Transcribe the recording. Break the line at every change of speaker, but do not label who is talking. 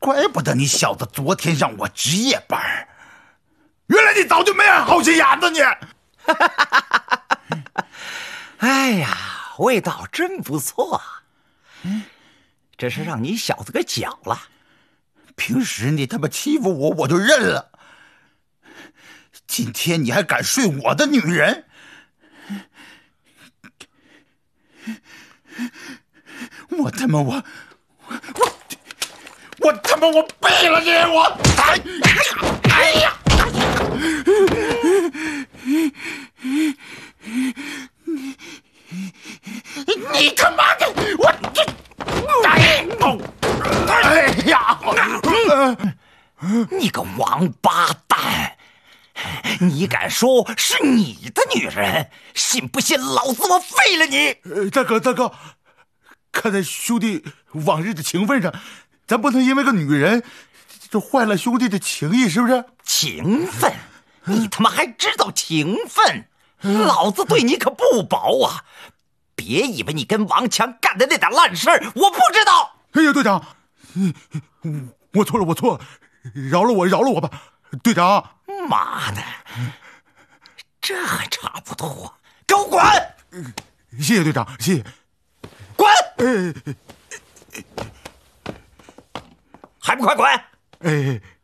怪不得你小子昨天让我值夜班，原来你早就没安好心眼子你。
哎呀，味道真不错。这是让你小子给搅了。
平时你他妈欺负我，我就认了。今天你还敢睡我的女人？我他妈我毙了你！哎呀！你他妈的！我这！哎呀！
你个王八蛋！你敢说是你的女人？信不信老子我废了你！
大哥，看在兄弟往日的情分上，咱不能因为个女人就坏了兄弟的情谊，是不是？
情分？你他妈还知道情分？老子对你可不薄啊！别以为你跟王强干的那点烂事儿我不知道。
哎呀，队长，我错了，饶了我吧，队长。
妈的，这还差不多，给我滚！
谢谢队长，谢谢。
滚！还不快滚！